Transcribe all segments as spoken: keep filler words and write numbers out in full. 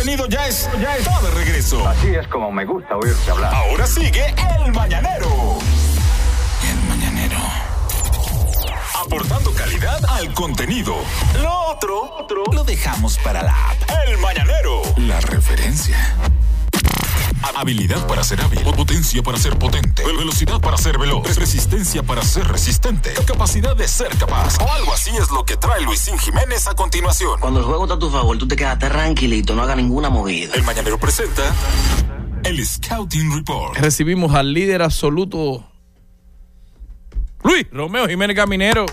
contenido ya, es, ya está de regreso. Así es como me gusta oírte hablar. Ahora sigue El Mañanero. El Mañanero. Aportando calidad al contenido. Lo otro, otro lo dejamos para la app. El Mañanero. La referencia. Habilidad para ser hábil, potencia para ser potente, velocidad para ser veloz, resistencia para ser resistente, capacidad de ser capaz. O algo así es lo que trae Luisín Jiménez a continuación. Cuando el juego está a tu favor, tú te quedas tranquilito, no hagas ninguna movida. El Mañanero presenta el Scouting Report. Recibimos al líder absoluto Luis Romeo Jiménez Caminero.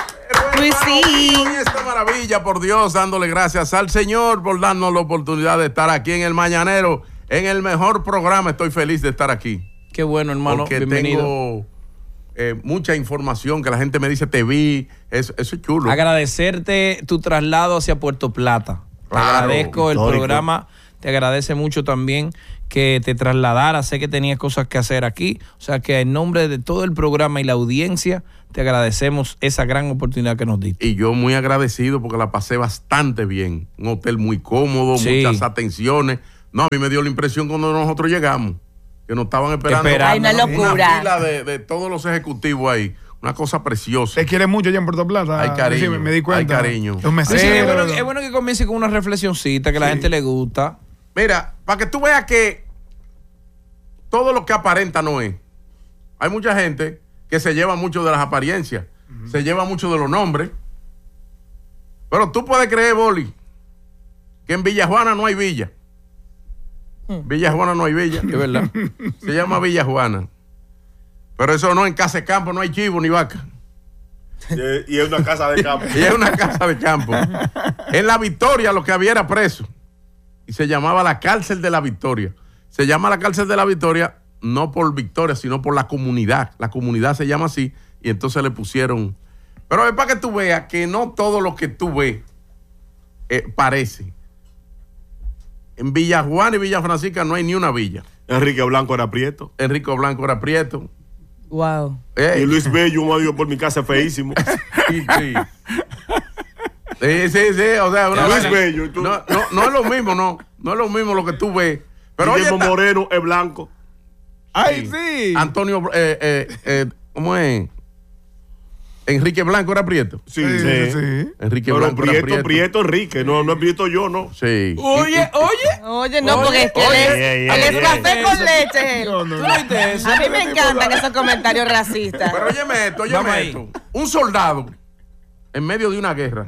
Luisín. Esta maravilla, por Dios, dándole gracias al Señor por darnos la oportunidad de estar aquí en El Mañanero. En el mejor programa, estoy feliz de estar aquí. Qué bueno, hermano. Porque bienvenido. tengo eh, mucha información que la gente me dice, te vi, eso, eso es chulo. Agradecerte tu traslado hacia Puerto Plata. Te Claro, agradezco histórico. el programa, te agradece mucho también que te trasladara. Sé que tenías cosas que hacer aquí. O sea que en nombre de todo el programa y la audiencia, te agradecemos esa gran oportunidad que nos diste. Y yo muy agradecido porque la pasé bastante bien. Un hotel muy cómodo, Sí. muchas atenciones. No, a mí me dio la impresión cuando nosotros llegamos, que nos estaban esperando. Esperando. Ay, una locura. Una fila de, de todos los ejecutivos ahí. Una cosa preciosa. Te quiere mucho allá en Puerto Plata. Hay cariño, Sí, me, me di cuenta. hay cariño. Los meseros. Sí, es, bueno, es bueno que comience con una reflexioncita que a la Sí. gente le gusta. Mira, para que tú veas que todo lo que aparenta no es. Hay mucha gente que se lleva mucho de las apariencias, uh-huh. se lleva mucho de los nombres. Pero tú puedes creer, Boli, que en Villajuana no hay villa. Villajuana no hay villa. Es verdad. Se llama Villajuana. Pero eso no, en Casa de Campo no hay chivo ni vaca. Y es una casa de campo. Y es una casa de campo. En La Victoria lo que había era preso. Y se llamaba la cárcel de La Victoria. Se llama la cárcel de La Victoria no por Victoria, sino por la comunidad. La comunidad se llama así. Y entonces le pusieron. Pero es para que tú veas que no todo lo que tú ves eh, parece. En Villajuana y Villa Francisca no hay ni una villa. Enrique Blanco era prieto. Enrique Blanco era prieto. Wow. Eh, Y Luis Bello, un amigo por mi casa, es feísimo. Sí, sí. Sí, sí, sí, o sea, una Luis vaina- Bello, tú. no, no, no es lo mismo, no, no es lo mismo lo que tú ves. Pero oye, Guillermo esta- Moreno es blanco. ¡Ay, sí! Antonio, eh, eh, eh, ¿cómo es? Enrique Blanco era prieto. Sí, Sí, sí. sí, sí. Enrique Pero Blanco era prieto, prieto. prieto Enrique, no, no es prieto yo, no. Sí. Oye, oye. Oye, no, Oye, porque es que oye, él es, oye, él oye, es café oye. con leche. él. No, no, ¿Tú no. no viste eso? A mí me encantan esos comentarios racistas. Pero óyeme esto, óyeme Vamos ahí. esto. Un soldado, en medio de una guerra,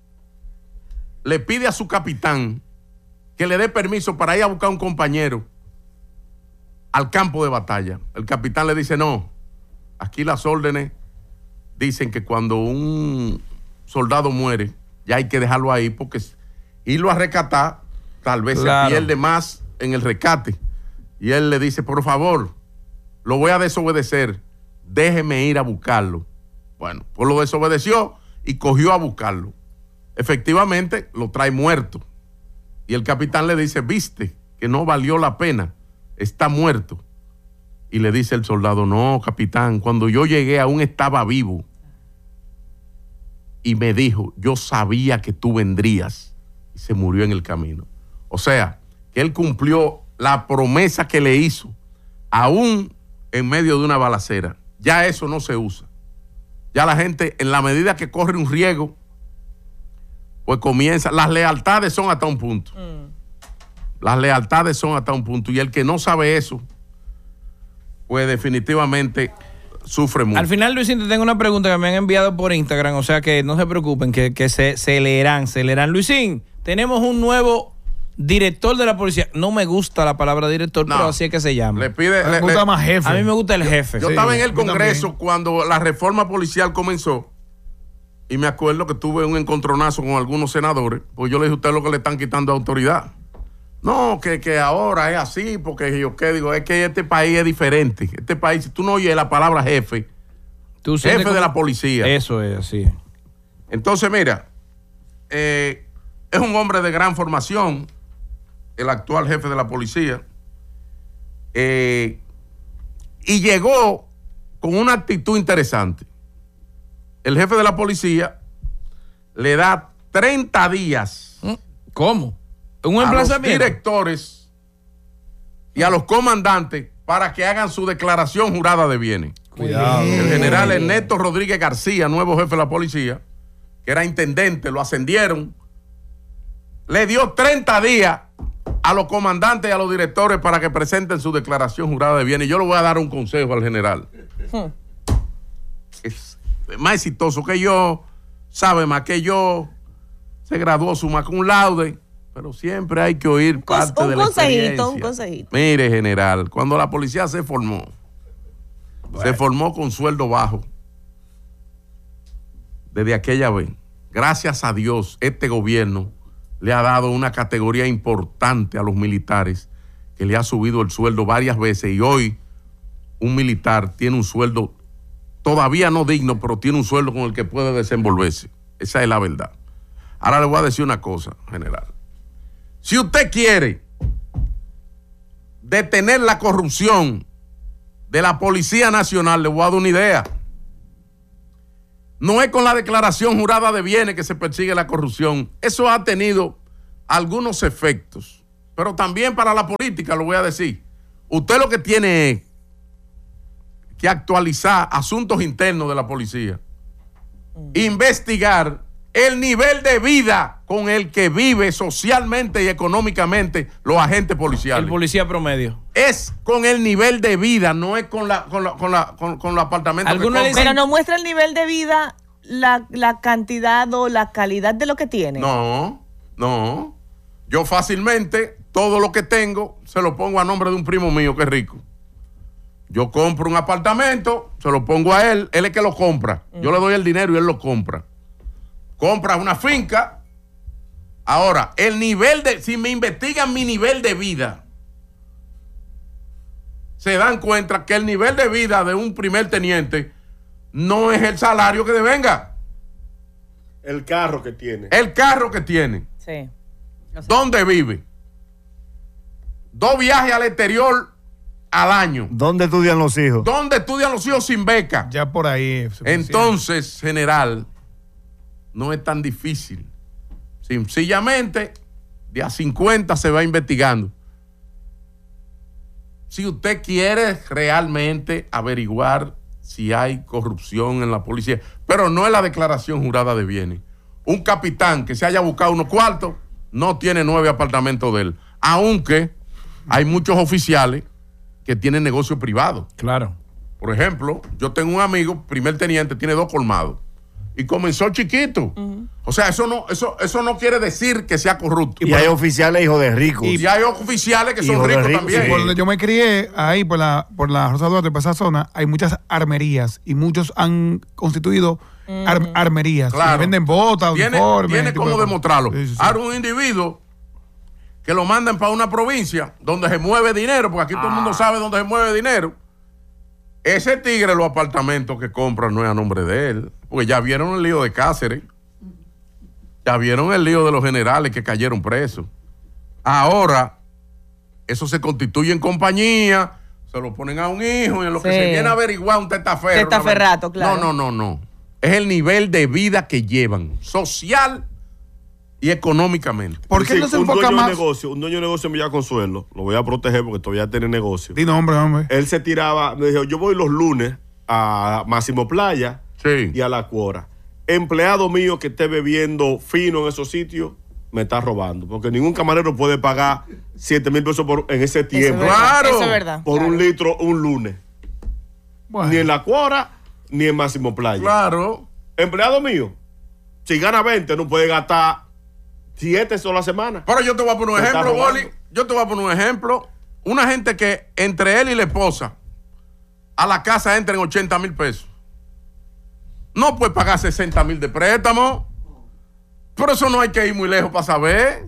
le pide a su capitán que le dé permiso para ir a buscar un compañero al campo de batalla. El capitán le dice, no, aquí las órdenes dicen que cuando un soldado muere, ya hay que dejarlo ahí, porque irlo a rescatar, tal vez Claro. se pierde más en el rescate. Y él le dice, por favor, lo voy a desobedecer, déjeme ir a buscarlo. Bueno, pues lo desobedeció y cogió a buscarlo. Efectivamente, lo trae muerto. Y el capitán le dice, viste que no valió la pena, está muerto. Y le dice el soldado, no, capitán, cuando yo llegué aún estaba vivo. Y me dijo, yo sabía que tú vendrías. Y se murió en el camino. O sea, que él cumplió la promesa que le hizo, aún en medio de una balacera. Ya eso no se usa. Ya la gente, en la medida que corre un riesgo, pues comienza, las lealtades son hasta un punto. Mm. Las lealtades son hasta un punto. Y el que no sabe eso, pues definitivamente sufre mucho. Al final, Luisín, te tengo una pregunta que me han enviado por Instagram, o sea que no se preocupen, que, que se, se leerán, se leerán. Luisín, tenemos un nuevo director de la policía. No me gusta la palabra director, No. pero así es que se llama. Le pide, Me le- gusta le- más jefe. A mí me gusta el jefe. Yo Sí, estaba en el a mí Congreso también. cuando la reforma policial comenzó y me acuerdo que tuve un encontronazo con algunos senadores, pues yo le dije a usted lo que le están quitando autoridad. No, que, que ahora es así, porque yo qué digo, es que este país es diferente. Este país, si tú no oyes la palabra jefe, Tú sientes jefe como- de la policía. Eso es así. Entonces, mira, eh, es un hombre de gran formación, el actual jefe de la policía, eh, y llegó con una actitud interesante. El jefe de la policía le da treinta días, ¿Cómo? Un a los emplazamiento. directores y a los comandantes para que hagan su declaración jurada de bienes. Cuidado. El general Ernesto Rodríguez García, nuevo jefe de la policía, que era intendente, lo ascendieron, le dio treinta días a los comandantes y a los directores para que presenten su declaración jurada de bienes. Yo le voy a dar un consejo al general. Hmm. Es más exitoso que yo, sabe más que yo, se graduó summa cum laude, pero siempre hay que oír parte un de la consejito, experiencia. un consejito. Mire, general, cuando la policía se formó, se formó con sueldo bajo. Desde aquella vez, gracias a Dios, este gobierno le ha dado una categoría importante a los militares, que le ha subido el sueldo varias veces, y hoy un militar tiene un sueldo todavía no digno, pero tiene un sueldo con el que puede desenvolverse. Esa es la verdad. Ahora le voy a decir una cosa, general. Si usted quiere detener la corrupción de la Policía Nacional, le voy a dar una idea. No es con la declaración jurada de bienes que se persigue la corrupción. Eso ha tenido algunos efectos, pero también para la política, lo voy a decir. Usted lo que tiene es que actualizar asuntos internos de la policía, investigar el nivel de vida con el que vive socialmente y económicamente los agentes policiales. El policía promedio. Es con el nivel de vida, no es con la con la, con la, con, con los apartamentos que Algunos le compran. Pero no muestra el nivel de vida, la, la cantidad o la calidad de lo que tiene. No, no. Yo fácilmente todo lo que tengo se lo pongo a nombre de un primo mío que es rico. Yo compro un apartamento, se lo pongo a él, él es que lo compra. Mm. Yo le doy el dinero y él lo compra. Compra una finca. Ahora, el nivel de, si me investigan mi nivel de vida, se dan cuenta que el nivel de vida de un primer teniente no es el salario que devenga. El carro que tiene. El carro que tiene. Sí. O sea, ¿Dónde vive? Dos viajes al exterior al año. ¿Dónde estudian los hijos? ¿Dónde estudian los hijos sin beca? Ya por ahí. Entonces, general, no es tan difícil. Sencillamente, de a cincuenta se va investigando. Si usted quiere realmente averiguar si hay corrupción en la policía, pero no es la declaración jurada de bienes. Un capitán que se haya buscado unos cuartos no tiene nueve apartamentos de él, aunque hay muchos oficiales que tienen negocio privado. Claro. Por ejemplo, yo tengo un amigo, primer teniente, tiene dos colmados. Y comenzó chiquito. Uh-huh. O sea, eso no, eso, eso no quiere decir que sea corrupto. Y, y hay oficiales hijos de ricos. Y, y hay oficiales que son ricos, ricos también. Sí. Por donde yo me crié, ahí por la, por la Rosa Duarte, por esa zona, hay muchas armerías. Y muchos han constituido uh-huh. ar, armerías. Claro. Y venden botas, tiene, uniformes. Tiene como de demostrarlo. Sí, sí, sí. Ahora un individuo que lo mandan para una provincia donde se mueve dinero, porque aquí ah. todo el mundo sabe dónde se mueve dinero. Ese tigre, los apartamentos que compra no es a nombre de él, porque ya vieron el lío de Cáceres, ya vieron el lío de los generales que cayeron presos. Ahora, eso se constituye en compañía, se lo ponen a un hijo y en lo sí. que se viene a averiguar un testaferro. Testaferrato, claro. No, no, no, no. Es el nivel de vida que llevan, social y económicamente. ¿Por qué no se enfoca más? Negocio, un dueño de negocio en Villa Consuelo, lo voy a proteger porque todavía tiene negocio. Di nombre, hombre. Él se tiraba, me dijo, yo voy los lunes a Máximo Playa sí. y a La Cuora. Empleado mío que esté bebiendo fino en esos sitios, me está robando. Porque ningún camarero puede pagar siete mil pesos por, en ese tiempo. Eso es claro. Eso es verdad. Por claro. un litro un lunes. Bueno. Ni en La Cuora, ni en Máximo Playa. Claro. Empleado mío, si gana veinte, no puede gastar siete solo a la semana. Pero yo te voy a poner un ejemplo, Boli. Yo te voy a poner un ejemplo. Una gente que entre él y la esposa a la casa entren ochenta mil pesos. No puede pagar sesenta mil de préstamo. Pero eso no hay que ir muy lejos para saber.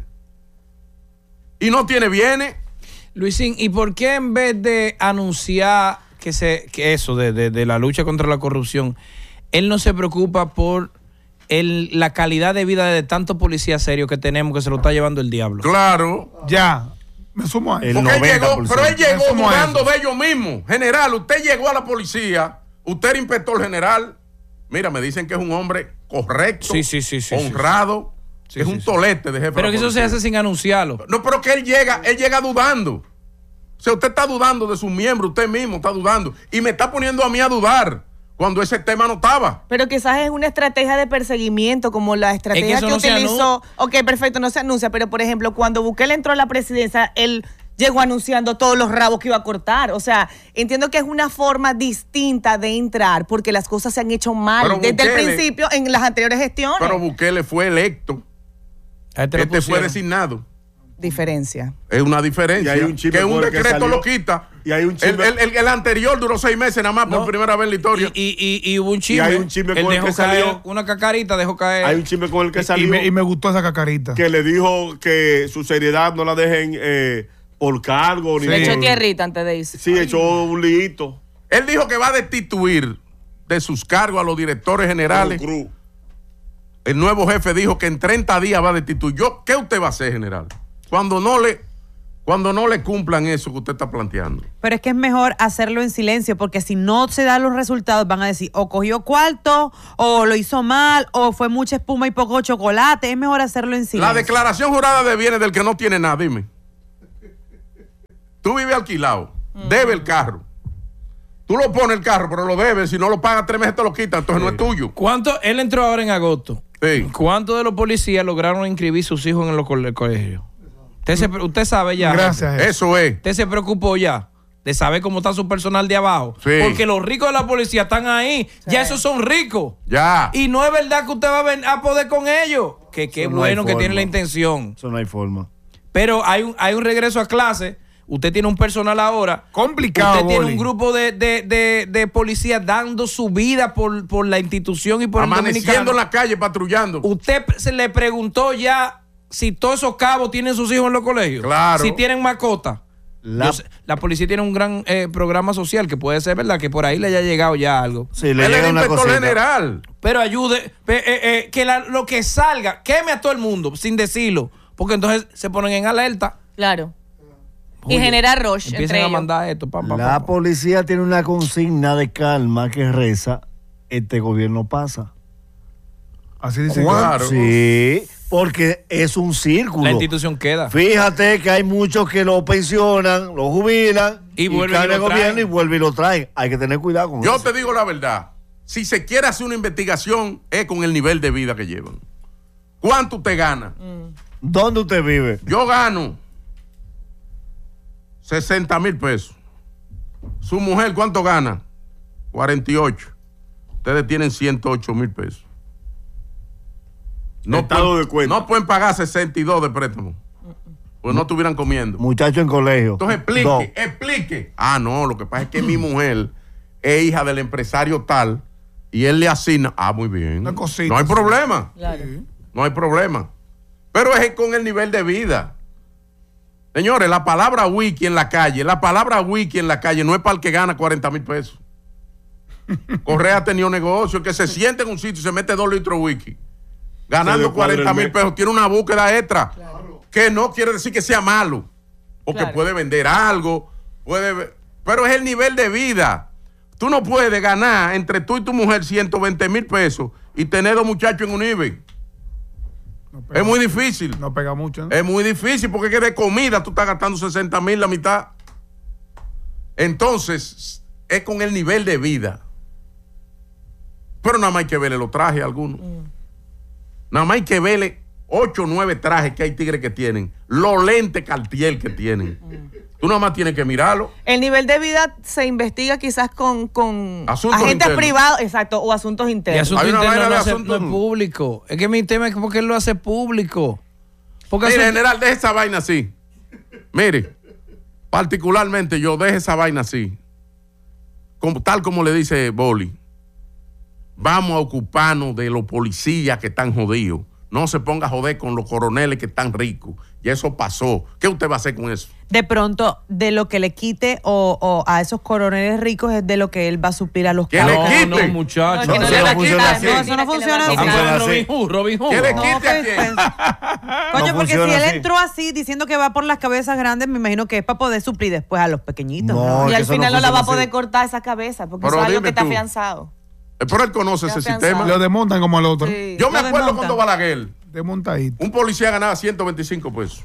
Y no tiene bienes. Luisín, ¿y por qué en vez de anunciar que, se, que eso, de, de, de la lucha contra la corrupción, él no se preocupa por el, la calidad de vida de tantos policías serios que tenemos que se lo está llevando el diablo? Claro. Ya. Me sumo a eso. Porque él llegó, pero él llegó dudando de ellos mismos. General, usted llegó a la policía, usted era inspector general. Mira, me dicen que es un hombre correcto, sí, sí, sí, sí, honrado, Sí, es sí, un tolete de jefe. Pero que eso se hace sin anunciarlo. No, pero que él llega, él llega dudando. O sea, usted está dudando de sus miembros, usted mismo está dudando. Y me está poniendo a mí a dudar cuando ese tema no estaba. Pero quizás es una estrategia de perseguimiento, como la estrategia es que, que no utilizó. Ok, perfecto, no se anuncia. Pero, por ejemplo, cuando Bukele entró a la presidencia, él llegó anunciando todos los rabos que iba a cortar. O sea, entiendo que es una forma distinta de entrar, porque las cosas se han hecho mal Pero desde Bukele, el principio en las anteriores gestiones. Pero Bukele fue electo. Este, este fue designado. Diferencia. Es una diferencia. Y hay un que un decreto que lo quita. Y hay un el, el, el, el anterior duró seis meses nada más no, por primera vez en la historia. Y, y, y, y hubo un chisme. Y hay un chisme con el que salió. Una cacarita dejó caer. Hay un chisme con el que salió. Y me, y me gustó esa cacarita. Que le dijo que su seriedad no la dejen eh, por cargo. Sí. Ni Le echó por... tierrita antes de irse. Sí, Ay. echó un liito. Él dijo que va a destituir de sus cargos a los directores generales. Cruz. El nuevo jefe dijo que en treinta días va a destituir. Yo, ¿qué usted va a hacer, general? Cuando no le... Cuando no le cumplan eso que usted está planteando. Pero es que es mejor hacerlo en silencio, porque si no se dan los resultados, van a decir, o cogió cuarto, o lo hizo mal, o fue mucha espuma y poco chocolate. Es mejor hacerlo en silencio. La declaración jurada de bienes del que no tiene nada, dime. Tú vives alquilado, mm. debe el carro. Tú lo pones el carro, pero lo debes. Si no lo pagas tres meses, te lo quitan. Entonces sí. no es tuyo. ¿Cuánto? Él entró ahora en agosto. Sí. ¿Cuántos de los policías lograron inscribir sus hijos en los colegios? Usted, se, usted sabe ya. Gracias. Eso es. Usted se preocupó ya de saber cómo está su personal de abajo. Sí. Porque los ricos de la policía están ahí. Sí. Ya esos son ricos. Ya. Y no es verdad que usted va a, ven, a poder con ellos. Que qué no bueno que tiene la intención. Eso no hay forma. Pero hay un, hay un regreso a clase. Usted tiene un personal ahora. Complicado. Usted tiene Boli. un grupo de, de, de, de policías dando su vida por, por la institución y por el dominicano. Amaneciendo en la calle, patrullando. Usted se le preguntó ya si todos esos cabos tienen sus hijos en los colegios. Claro. Si tienen mascota. La, sé, la policía tiene un gran eh, programa social que puede ser, ¿verdad? Que por ahí le haya llegado ya algo. Sí, le Él llega es el una inspector cosita. general. Pero ayude, eh, eh, eh, que la, lo que salga, queme a todo el mundo sin decirlo. Porque entonces se ponen en alerta. Claro. Oye, y genera rush empiezan entre a ellos. mandar esto. Pa, pa, La pa, pa. policía tiene una consigna de calma que reza: este gobierno pasa. Así dice. Claro. Sí, porque es un círculo. La institución queda. Fíjate que hay muchos que lo pensionan, lo jubilan Y y, vuelven cae y lo el gobierno traen. y vuelve y lo traen. Hay que tener cuidado con Yo eso. te digo la verdad. Si se quiere hacer una investigación, es con el nivel de vida que llevan. ¿Cuánto usted gana? Mm. ¿Dónde usted vive? Yo gano sesenta mil pesos. Su mujer, ¿cuánto gana? cuarenta y ocho. Ustedes tienen ciento ocho mil pesos. No Estado pueden, de cuenta. no pueden pagar sesenta y dos de préstamo. Pues no estuvieran comiendo. Muchacho en colegio. Entonces explique, Dos. explique. Ah, no, lo que pasa es que mi mujer es hija del empresario tal y él le asigna. Ah, muy bien. Una cosita, No hay sí. problema. Claro. No hay problema. Pero es con el nivel de vida. Señores, la palabra wiki en la calle, la palabra wiki en la calle no es para el que gana cuarenta mil pesos. Correa tenía un negocio, el que se siente en un sitio y se mete dos litros de wiki, Se ganando le cuadra el cuarenta mil mes. pesos, tiene una búsqueda extra. Claro. Que no quiere decir que sea malo, porque Claro. puede vender algo, puede, pero es el nivel de vida. Tú no puedes ganar entre tú y tu mujer ciento veinte mil pesos y tener dos muchachos en un IBE. No pega, Es muy difícil. no pega mucho. ¿no? Es muy difícil porque es que de comida tú estás gastando sesenta mil la mitad. Entonces, es con el nivel de vida. Pero nada más hay que verle los trajes a algunos. Mm. Nada más hay que verle ocho o nueve trajes que hay tigres que tienen. Los lentes Cartier que tienen. Tú nada más tienes que mirarlo. El nivel de vida se investiga quizás con, con Asuntos agentes internos. privados, exacto, o asuntos Y internos. asunto Hay una interno vaina no, de hace- asuntos- no es público. Es que mi tema es porque él lo hace público. Porque Mire, asunto- general, deje esa vaina así. Mire, particularmente yo deje esa vaina así. Como, tal como le dice Boli. Vamos a ocuparnos de los policías que están jodidos. No se ponga a joder con los coroneles que están ricos. Y eso pasó. ¿Qué usted va a hacer con eso? De pronto, de lo que le quite o, o a esos coroneles ricos es de lo que él va a suplir a los Que le cabos. quite. No, no, muchachos. No, es que no No, le eso va a no funciona quitar, así. no, No, eso no funciona que le va a así. quitar. funciona así. Robin Hood, Robin Hood. ¿Qué le No, quite a pues, quién? pues. Coño, No porque si funciona él así. entró así diciendo que va por las cabezas grandes, me imagino que es para poder suplir después a los pequeñitos. No, ¿no? Y que al eso final no no la va a funciona poder así. cortar esa cabeza, porque Pero es algo dime que está tú. afianzado. Eh, Pero él conoce Está ese afianzado. sistema. Lo desmontan como al otro. Sí. Yo me Lo acuerdo desmontan. cuando Balaguer Desmontadito. Un policía ganaba ciento veinticinco pesos.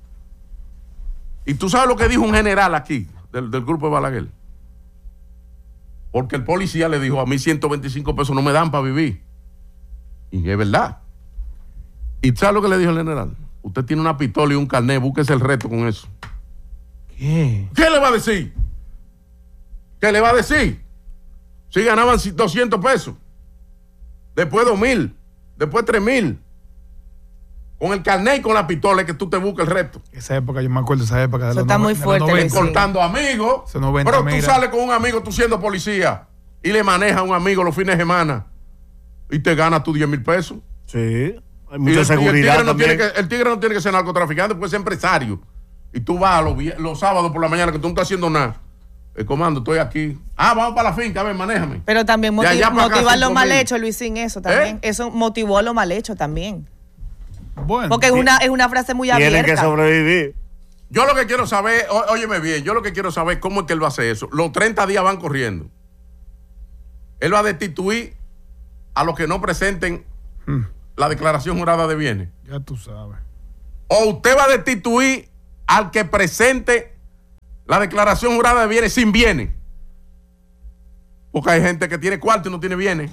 Y tú sabes lo que dijo un general aquí, del, del grupo de Balaguer. Porque el policía le dijo, a mí ciento veinticinco pesos no me dan para vivir. Y es verdad. ¿Y sabes lo que le dijo el general? Usted tiene una pistola y un carnet, búsquese el reto con eso. ¿Qué? ¿Qué le va a decir? ¿Qué le va a decir? Si ganaban doscientos pesos, después dos mil, después tres mil, con el carnet y con la pistola, que tú te busques el reto. Esa época, yo me acuerdo de esa época. De Eso los está nove- muy de los fuerte, noventa. Luis. Cortando amigos. Esos noventa, Pero tú mira. sales con un amigo, tú siendo policía, y le manejas a un amigo los fines de semana, y te ganas tus diez mil pesos. Sí, hay Y mucha el, y el seguridad tigre no también. tiene que, el tigre no tiene que ser narcotraficante, puede ser empresario. Y tú vas los, vie- los sábados por la mañana que tú no estás haciendo nada. El comando, estoy aquí. Ah, vamos para la finca, a ver, manéjame. Pero también De motiv- allá para acá, motivar lo cinco mal mil. hecho, Luisín, eso también. ¿Eh? Eso motivó lo mal hecho también. Bueno, Porque es una, es una frase muy Tienen que abierta. sobrevivir. Yo lo que quiero saber, ó- óyeme bien, yo lo que quiero saber es cómo es que él va a hacer eso. Los treinta días van corriendo. Él va a destituir a los que no presenten Hmm. la declaración jurada de bienes. ya tú sabes. O usted va a destituir al que presente la declaración jurada de bienes sin bienes. Porque hay gente que tiene cuarto y no tiene bienes.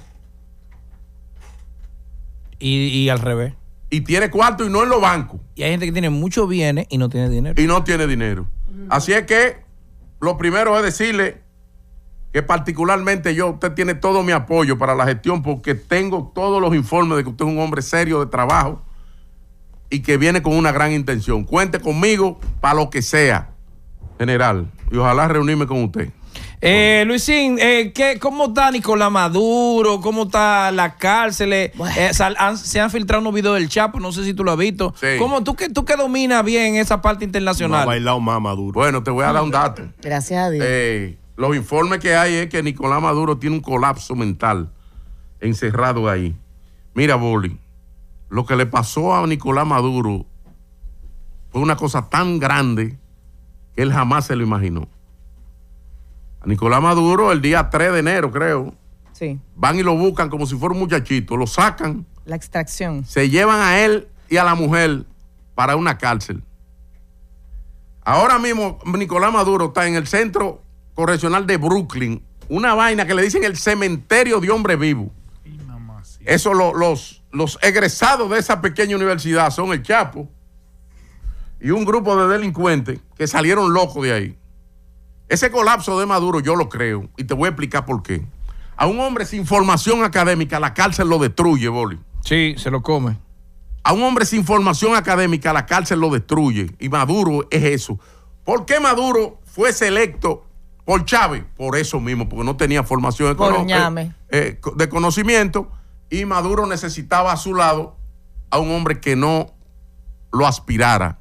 Y, y al revés. Y tiene cuarto y no en los bancos. Y hay gente que tiene muchos bienes y no tiene dinero. Y no tiene dinero. Así es que lo primero es decirle que particularmente yo, usted tiene todo mi apoyo para la gestión porque tengo todos los informes de que usted es un hombre serio de trabajo y que viene con una gran intención. Cuente conmigo para lo que sea, general. Y ojalá reunirme con usted. Eh, Luisín, eh, ¿qué, ¿cómo está Nicolás Maduro? ¿Cómo está la cárcel? Eh, sal- han- se han filtrado unos videos del Chapo, no sé si tú lo has visto. Sí. ¿Cómo, tú, que, tú que dominas bien esa parte No ha internacional? bailado más Maduro. Bueno, te voy a dar un dato. Gracias a Dios. Eh, los informes que hay es que Nicolás Maduro tiene un colapso mental encerrado ahí. Mira, Boli, lo que le pasó a Nicolás Maduro fue una cosa tan grande que él jamás se lo imaginó. A Nicolás Maduro, el día tres de enero, creo, Sí, van y lo buscan como si fuera un muchachito, lo sacan, la extracción. se llevan a él y a la mujer para una cárcel. Ahora mismo Nicolás Maduro está en el centro correccional de Brooklyn, una vaina que le dicen el cementerio de hombres vivos. Eso lo- los, los egresados de esa pequeña universidad son el Chapo y un grupo de delincuentes que salieron locos de ahí. Ese colapso de Maduro yo lo creo y te voy a explicar por qué. A un hombre sin formación académica la cárcel lo destruye, Boli. Sí, se lo come. A un hombre sin formación académica la cárcel lo destruye. Y Maduro es eso. ¿Por qué Maduro fue selecto por Chávez? Por eso mismo, porque no tenía formación Por económica, ñame. eh, de conocimiento. Y Maduro necesitaba a su lado a un hombre que no lo aspirara.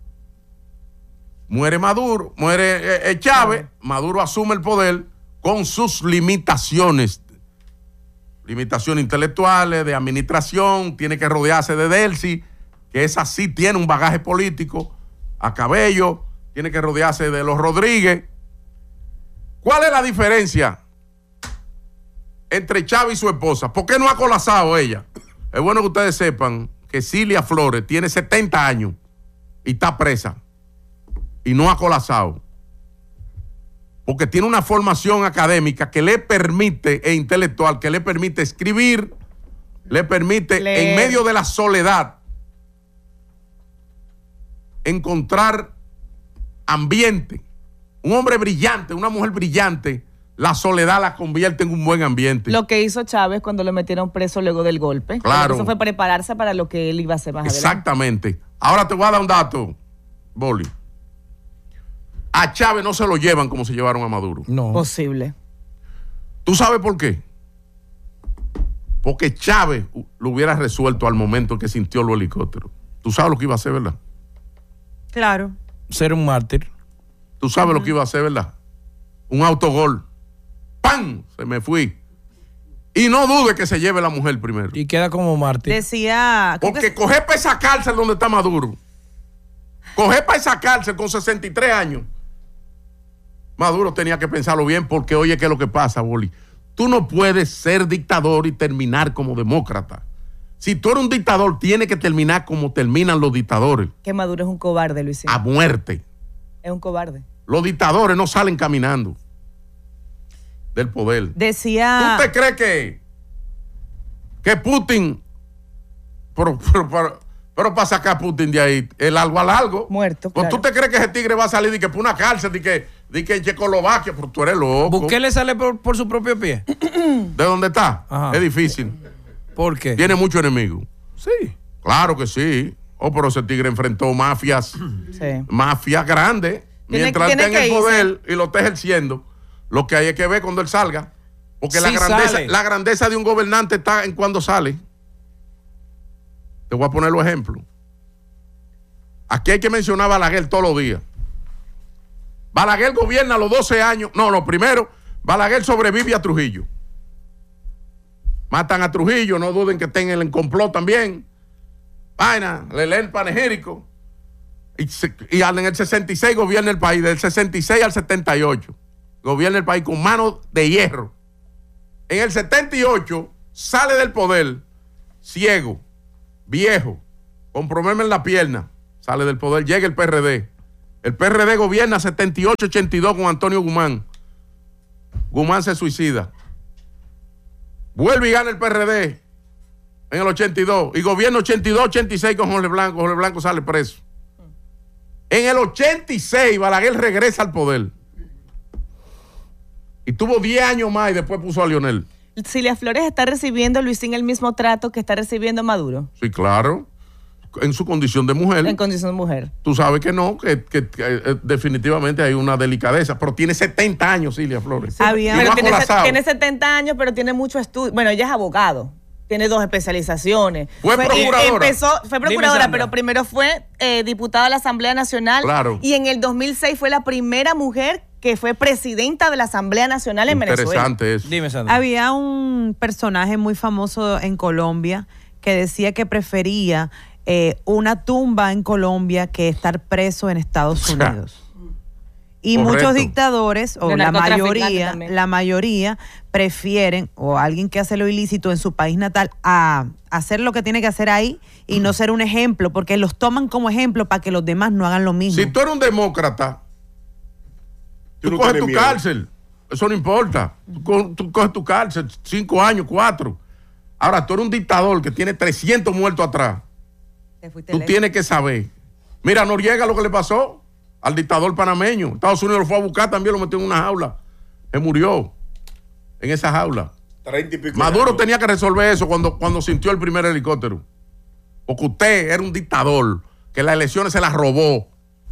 Muere Maduro, muere eh, eh, Chávez, Maduro asume el poder con sus limitaciones. Limitaciones intelectuales, de administración, tiene que rodearse de Delcy, que esa sí tiene un bagaje político, a Cabello, tiene que rodearse de los Rodríguez. ¿Cuál es la diferencia entre Chávez y su esposa? ¿Por qué no ha colapsado ella? Es bueno que ustedes sepan que Cilia Flores tiene setenta años y está presa y no ha colapsado. Porque tiene una formación académica que le permite, e intelectual, que le permite escribir, le permite, Leer. en medio de la soledad, encontrar ambiente. Un hombre brillante, una mujer brillante, la soledad la convierte en un buen ambiente. Lo que hizo Chávez cuando lo metieron preso luego del golpe. Claro. Eso fue prepararse para lo que él iba a hacer más adelante. Exactamente. Ahora te voy a dar un dato, Boli. A Chávez no se lo llevan como se llevaron a Maduro. No. Posible. ¿Tú sabes por qué? Porque Chávez lo hubiera resuelto al momento en que sintió los helicópteros. Tú sabes lo que iba a hacer, ¿verdad? Claro. Ser un mártir. Tú sabes lo que iba a hacer, ¿verdad? Un autogol. ¡Pam! Se me fui. Y no dude que se lleve la mujer primero. Y queda como mártir. Decía. creo Porque que- coger para esa cárcel donde está Maduro. Coger para esa cárcel con sesenta y tres años. Maduro tenía que pensarlo bien porque oye, ¿qué es lo que pasa, Boli? Tú no puedes ser dictador y terminar como demócrata. Si tú eres un dictador, tiene que terminar como terminan los dictadores. Que Maduro es un cobarde, Luisín. A muerte. Es un cobarde. Los dictadores no salen caminando del poder. Decía... ¿Tú te crees que, que Putin, pero, pero, pero, pero para sacar a Putin de ahí, el algo al algo? Muerto, pues, claro. ¿Tú te crees que ese tigre va a salir de que por una cárcel, de que, de que en Checoslovaquia? Pero tú eres loco. ¿Bukele sale por, por su propio pie? ¿De dónde está? Ajá. Es difícil. ¿Por qué? Tiene muchos enemigos. Sí. Claro que sí. Oh, pero ese tigre enfrentó mafias, Sí. mafias grandes. Tiene- Mientras tiene esté en el que irse. poder y lo esté ejerciendo, lo que hay es que ver cuando él salga. Porque la, Sí grandeza, sale. la grandeza de un gobernante está en cuando sale. Te voy a poner los ejemplos. Aquí hay que mencionar a Balaguer todos los días. Balaguer gobierna a los doce años. No, no, primero, Balaguer sobrevive a Trujillo. Matan a Trujillo, no duden que estén en el complot también. Vaina, le leen el panegírico. Y, se, y en el sesenta y seis gobierna el país, del sesenta y seis al setenta y ocho. Gobierna el país con manos de hierro. En el setenta y ocho sale del poder, ciego, viejo, con problemas en la pierna. Sale del poder, llega el P R D. El P R D gobierna setenta y ocho ochenta y dos con Antonio Guzmán. Guzmán se suicida. Vuelve y gana el P R D en el ochenta y dos. Y gobierna ochenta y dos ochenta y seis con Jorge Blanco. Jorge Blanco sale preso. En el ochenta y seis, Balaguer regresa al poder. Y tuvo diez años más y después puso a Lionel. Cilia Flores está recibiendo, Luisín, el mismo trato que está recibiendo Maduro. Sí, claro. En su condición de mujer. En condición de mujer. Tú sabes que no, que, que, que, eh, definitivamente hay una delicadeza. Pero tiene setenta años, Cilia Flores. Sí, Había- Y pero no tiene, acorazado. tiene setenta años, pero tiene mucho estudio. Bueno, ella es abogado. Tiene dos especializaciones. Fue procuradora. Empezó, fue procuradora, Sandra. pero primero fue eh, diputada de la Asamblea Nacional. Claro. Y en el dos mil seis fue la primera mujer que fue presidenta de la Asamblea Nacional en Venezuela. Interesante eso. Dime, Sandra. Había un personaje muy famoso en Colombia que decía que prefería eh, una tumba en Colombia que estar preso en Estados Unidos. Y Correcto. muchos dictadores, o De la narcotraficantes mayoría, también. la mayoría prefieren, o alguien que hace lo ilícito en su país natal, a hacer lo que tiene que hacer ahí y no ser un ejemplo, porque los toman como ejemplo para que los demás no hagan lo mismo. Si tú eres un demócrata, Tú tú, no coges tienes tu miedo. cárcel. Eso no importa. Tú, co- tú coges tu cárcel, cinco años, cuatro. Ahora, tú eres un dictador que tiene trescientos muertos atrás. Te fuiste Tú lejos. tienes que saber. Mira, a Noriega lo que le pasó al dictador panameño. Estados Unidos lo fue a buscar también, lo metió en una jaula. Se murió en esa jaula. Treinta y pico de Maduro años. tenía que resolver eso cuando, cuando sintió el primer helicóptero. Porque usted era un dictador que las elecciones se las robó.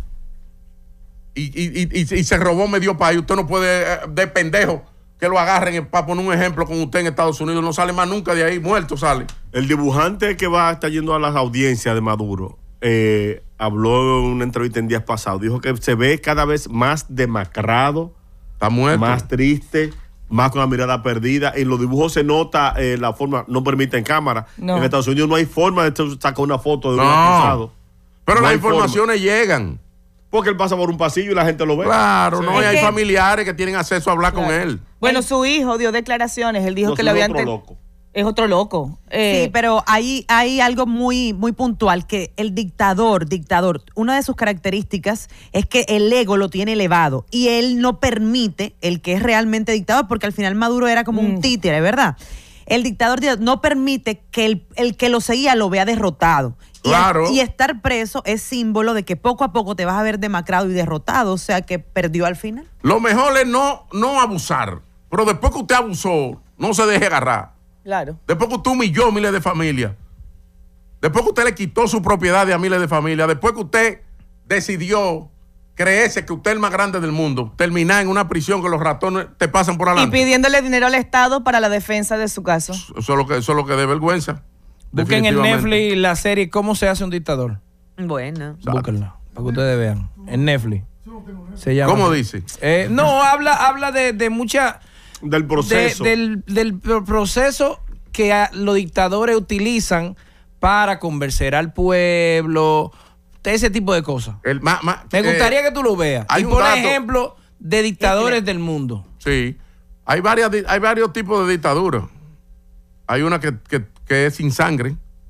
Y, y, y, y- y se robó medio país. Usted no puede, eh, de pendejo, que lo agarren para poner un ejemplo con usted en Estados Unidos. No sale más nunca de ahí, muerto sale. El dibujante que va a estar yendo a las audiencias de Maduro eh, habló en una entrevista en días pasados. Dijo que se ve cada vez más demacrado, Está muerto. más triste, más con la mirada perdida. En los dibujos se nota eh, la forma, no permite en cámara. No. En Estados Unidos no hay forma de sacar una foto de un No. acusado. Pero No las hay informaciones llegan. Porque él pasa por un pasillo y la gente lo ve. Claro, no, Es y hay que- familiares que tienen acceso a hablar con Claro. él. Bueno, su hijo dio declaraciones. Él dijo No, que su lo hijo habían... otro ten- loco. Es otro loco. Eh, Sí, pero hay, hay algo muy, muy puntual, que el dictador, dictador, una de sus características es que el ego lo tiene elevado y él no permite, el que es realmente dictador, porque al final Maduro era como Mm. un títere, ¿verdad? El dictador no permite que el, el que lo seguía lo vea derrotado. Y, Claro. y estar preso es símbolo de que poco a poco te vas a ver demacrado y derrotado, o sea que perdió al final. Lo mejor es no, no abusar. Pero después que usted abusó, no se deje agarrar. claro. Después que usted humilló a miles de familias. Después que usted le quitó su propiedad a miles de familias. Después que usted decidió creerse que usted es el más grande del mundo. Terminar en una prisión que los ratones te pasan por Y adelante. pidiéndole dinero al Estado para la defensa de su caso. Eso es lo que, eso es lo que de vergüenza. Busquen en Definitivamente. Netflix la serie ¿Cómo se hace un dictador? Bueno. Búsquenla, para que ustedes vean. En Netflix. Se llama. ¿Cómo así. dice? Eh, no, habla, habla de, de mucha... Del de- proceso. del, del pro- proceso que a- los dictadores utilizan para convencer al pueblo, ese tipo de cosas. El, ma- ma- Me eh, gustaría que tú lo veas. hay Y un por dato- ejemplo de dictadores del mundo. Sí. Hay, varias, di- hay varios tipos de dictaduras. Hay una que, que- que es sin sangre,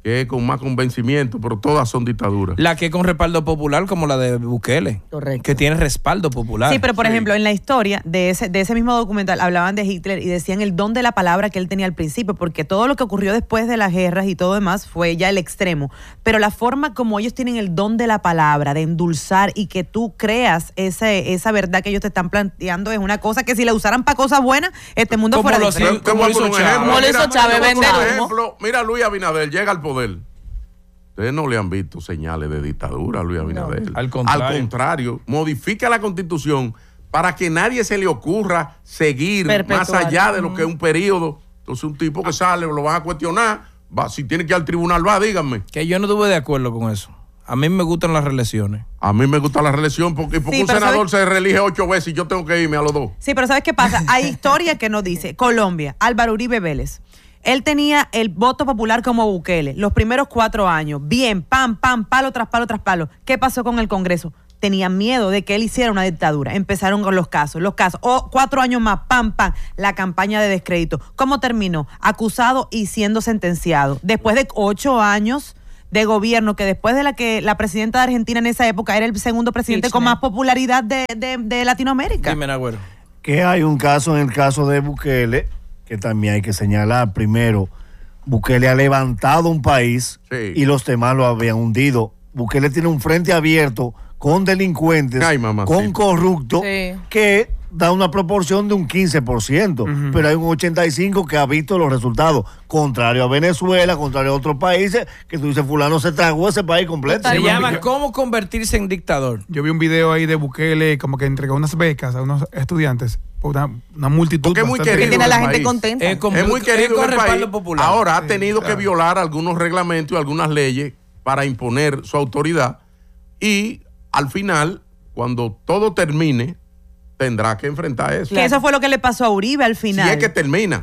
que es con más convencimiento, pero todas son dictaduras. La que es con respaldo popular, como la de Bukele. Correcto. Que tiene respaldo popular. Sí, pero por Sí. ejemplo, en la historia de ese, de ese mismo documental hablaban de Hitler y decían el don de la palabra que él tenía al principio, porque todo lo que ocurrió después de las guerras y todo demás fue ya el extremo. Pero la forma como ellos tienen el don de la palabra, de endulzar y que tú creas ese, esa verdad que ellos te están planteando es una cosa que si la usaran para cosas buenas, este mundo Como fuera lo diferente. hacía- como lo hizo Chávez. Como lo hizo Mira, Chávez, mira, vender por humo. ejemplo, mira, Luis Abinader llega al poder. Ustedes no le han visto señales de dictadura a Luis Abinader. No, al contrario. Al contrario, modifica la constitución para que nadie se le ocurra seguir Perpetuar. más allá de lo que es un periodo. Entonces, un tipo que sale, lo van a cuestionar. Va, si tiene que ir al tribunal, va, díganme. Que yo no estuve de acuerdo con eso. A mí me gustan las reelecciones. A mí me gusta la reelección porque, porque Sí, un pero senador ¿sabes? se reelige ocho veces y yo tengo que irme a los dos. Sí, pero ¿sabes qué pasa? Hay historia que nos dice, Colombia, Álvaro Uribe Vélez. Él tenía el voto popular como Bukele, los primeros cuatro años. Bien, pam, pam, palo tras palo tras palo. ¿Qué pasó con el Congreso? Tenían miedo de que él hiciera una dictadura. Empezaron con los casos, los casos. O cuatro años más, pam, pam, la campaña de descrédito. ¿Cómo terminó? Acusado y siendo sentenciado. Después de ocho años de gobierno, que después de la que la presidenta de Argentina en esa época era el segundo presidente con Kirchner. más popularidad de, de, de Latinoamérica. Dime, Nagüero. Que hay un caso en el caso de Bukele, que también hay que señalar. Primero, Bukele ha levantado un país Sí. y los demás lo habían hundido. Bukele tiene un frente abierto con delincuentes, Ay, mamá, con sí. corruptos, Sí. que da una proporción de un quince por ciento, pero hay un ochenta y cinco por ciento que ha visto los resultados, contrario a Venezuela, contrario a otros países, que tú dices, fulano se tragó ese país completo. Se Totalmente. llama ¿Cómo convertirse en dictador? Yo vi un video ahí de Bukele como que entregó unas becas a unos estudiantes, una, una multitud. Porque es muy bastante- querido Que tiene a la en el gente país. contenta. Es con- Es muy querido con en el respaldo país. popular. Ahora ha Sí, tenido claro. que violar algunos reglamentos y algunas leyes para imponer su autoridad y al final, cuando todo termine, tendrá que enfrentar eso. Que eso fue lo que le pasó a Uribe al final. Si es que termina.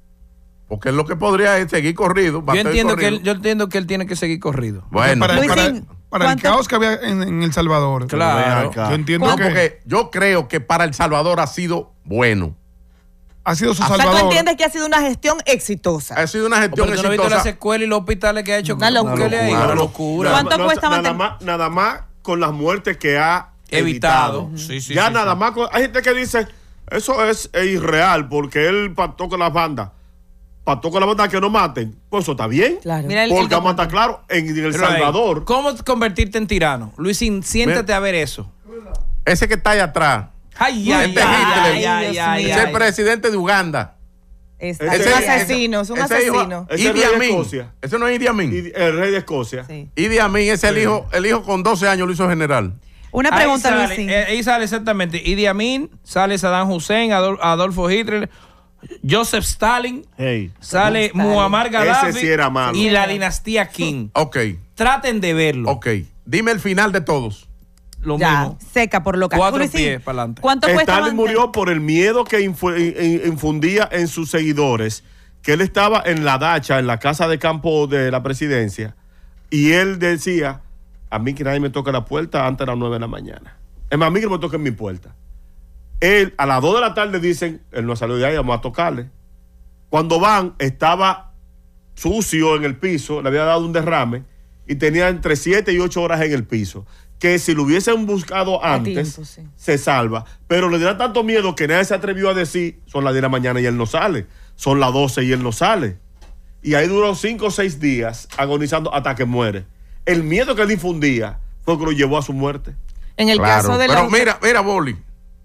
Porque es lo que podría es seguir corrido. va a Yo seguir entiendo, que corrido. él, yo entiendo que él tiene que seguir corrido. Bueno, para, Luisín, para- para el ¿cuánto- caos que había en, en El Salvador. Claro. Ven acá. Yo entiendo no, que porque yo creo que para El Salvador ha sido bueno. ha sido su O sea, tú Salvador. entiendes que ha sido una gestión exitosa. Ha sido una gestión Pero tú no has visto exitosa. las escuelas y los hospitales que ha hecho Una con Bukele ahí. locura. Una locura. ¿Cuánto No, cuesta nada mantener- más, nada más con las muertes que ha Evitado. evitado. Sí, sí, ya sí, nada sí. más. con- hay gente que dice, eso es irreal porque él pactó con las bandas. Pactó con las bandas que no maten. Pues eso está bien. Claro. Mira el- Porque el vamos a estar claro, en El Pero ahí, Salvador. ¿Cómo convertirte en tirano? Luisín, siéntate a ver eso. Ese que está allá atrás. Ay, ay, Este ay, Hitler. ay, ay, Dios ay, mío. Ese es ay. el presidente de Uganda. Está- Ese- Es un ese- asesino, es un ese hijo- asesino. Ese Idi rey de Amin. Escocia. Ese no es Idi Amin. Y el rey de Escocia. Sí. Idi Amin es el hijo, el hijo con doce años lo hizo general. Una Ahí pregunta, sale, Luisín. eh, Ahí sale exactamente Idi Amin, sale Saddam Hussein, Adol- Adolfo Hitler, Joseph Stalin, Hey, sale Muammar Gaddafi Ese sí era malo. y la dinastía King. Ok, Traten de verlo. ok. Dime el final de todos. Lo Ya, mismo. seca por loca. Cuatro Luisín, pies pa'lante. ¿Cuánto cuesta Stalin mantener- murió por el miedo que infu- in- infundía en sus seguidores, que él estaba en la dacha, en la casa de campo de la presidencia, y él decía, a mí que nadie me toque la puerta antes de las nueve de la mañana. Es más, a mí que me toquen mi puerta. Él, a las dos de la tarde dicen, él no salió de ahí, vamos a tocarle. Cuando van, estaba sucio en el piso, le había dado un derrame, y tenía entre siete y ocho horas en el piso. Que si lo hubiesen buscado A antes, tiempo, sí. se salva. Pero le da tanto miedo que nadie se atrevió a decir, son las diez de la mañana y él no sale. Son las doce y él no sale. Y ahí duró cinco o seis días agonizando hasta que muere. El miedo que él infundía fue que lo llevó a su muerte. En el Claro, caso de pero los... mira, mira, Boli.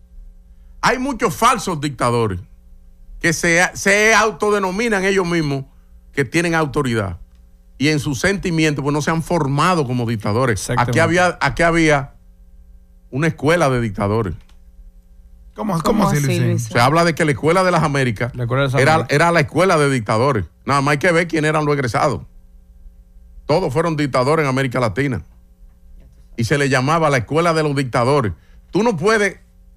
Hay muchos falsos dictadores que se, se autodenominan ellos mismos que tienen autoridad. Y en sus sentimientos, pues no se han formado como dictadores. Exactamente. Aquí había, aquí había una escuela de dictadores. ¿Cómo, ¿Cómo cómo así, así, Luisín? Luis? Se habla de que la escuela de las Américas La Escuela de las era, Américas. era la escuela de dictadores. Nada más hay que ver quién eran los egresados. Todos fueron dictadores en América Latina. Y se le llamaba la escuela de los dictadores. Tú no puedes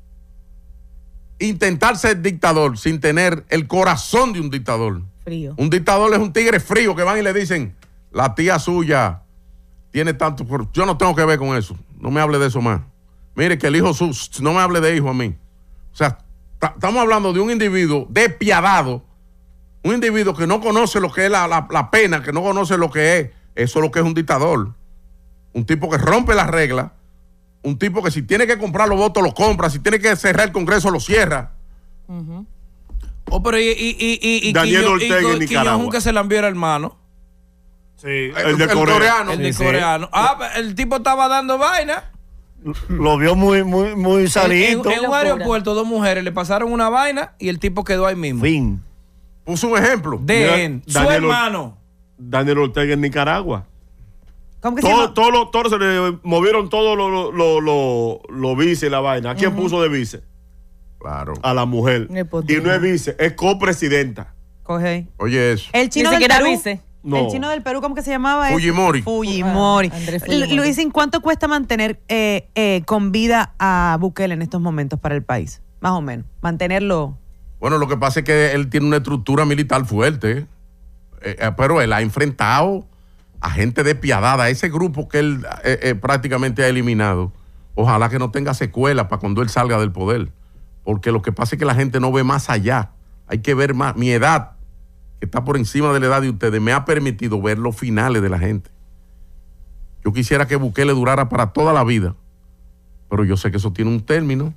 intentar ser dictador sin tener el corazón de un dictador. Frío. Un dictador es un tigre frío que van y le dicen, la tía suya tiene tanto... por-". Yo no tengo que ver con eso. No me hable de eso más. Mire que el hijo su... No me hable de hijo a mí. O sea, ta- estamos hablando de un individuo despiadado. Un individuo que no conoce lo que es la, la- la pena, que no conoce lo que es Eso es lo que es un dictador. Un tipo que rompe las reglas, un tipo que si tiene que comprar los votos, los compra, si tiene que cerrar el Congreso, lo cierra. Uh-huh. Oh, pero y, y, y, y, y Daniel Kim Ortega Jong- en Kim Nicaragua. Jong-un que se la envió al hermano. Sí, el de el Corea. coreano. El de Sí, sí. coreano. Ah, el tipo estaba dando vaina. Lo vio muy, muy, muy En, en- sanito. en un aeropuerto, dos mujeres le pasaron una vaina y el tipo quedó ahí mismo. Fin. Puso un ejemplo. De Mira, él, su Daniel Or- hermano. Daniel Ortega en Nicaragua. ¿Cómo que se Todo, llama? todo lo- todo se le movieron todos los lo, lo, lo, lo vice y la vaina. ¿A quién puso de vice? Claro. A la mujer. Nepotismo. Y no es vice, es copresidenta. Coge ahí. Oye, eso. El chino Ni del siquiera Perú. vice. No. El chino del Perú, ¿cómo que se llamaba? Fujimori. Fujimori. Ah, Andrés Fujimori. Luis, ¿en cuánto cuesta mantener eh, eh, con vida a Bukele en estos momentos para el país? Más o menos. Mantenerlo. Bueno, lo que pasa es que él tiene una estructura militar fuerte, eh, eh, pero él ha enfrentado a gente despiadada, ese grupo que él eh, eh, prácticamente ha eliminado. Ojalá que no tenga secuelas para cuando él salga del poder, porque lo que pasa es que la gente no ve más allá. Hay que ver más. Mi edad, que está por encima de la edad de ustedes, me ha permitido ver los finales de la gente. Yo quisiera que Bukele durara para toda la vida, pero yo sé que eso tiene un término.